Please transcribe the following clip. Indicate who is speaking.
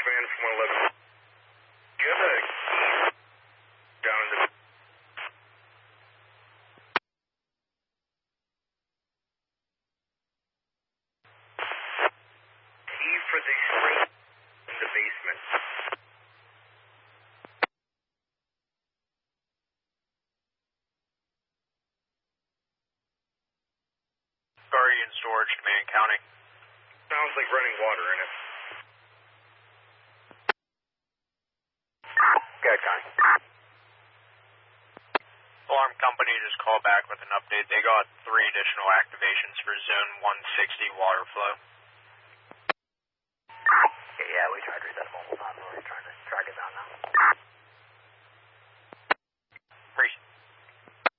Speaker 1: command from 111. Do you have a key down in the... Key for the shrink in the basement.
Speaker 2: Guardian storage, command counting.
Speaker 1: Sounds like running water in it.
Speaker 2: Good, Connie. Alarm company just called back with an update. They got 3 additional activations for zone 160 water flow.